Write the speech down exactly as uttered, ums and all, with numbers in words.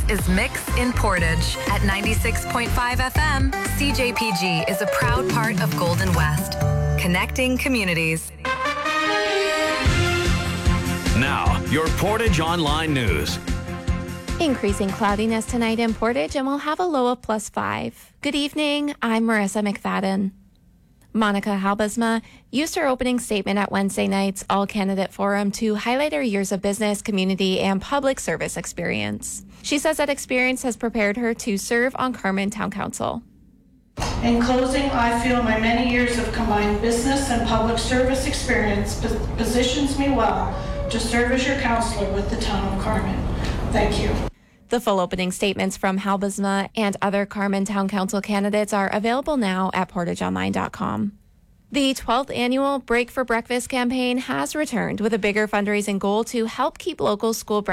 is Mix in Portage. At ninety-six point five F M, C J P G is a proud part of Golden West, connecting communities. Now, your Portage Online News. Increasing cloudiness tonight in Portage, and we'll have a low of plus five. Good evening, I'm Marissa McFadden. Monica Halbesma used her opening statement at Wednesday night's All-Candidate Forum to highlight her years of business, community, and public service experience. She says that experience has prepared her to serve on Carman Town Council. In closing, I feel my many years of combined business and public service experience positions me well to serve as your councillor with the town of Carman. Thank you. The full opening statements from Halbesma and other Carman Town Council candidates are available now at portage online dot com. The twelfth annual Break for Breakfast campaign has returned with a bigger fundraising goal to help keep local school breakfast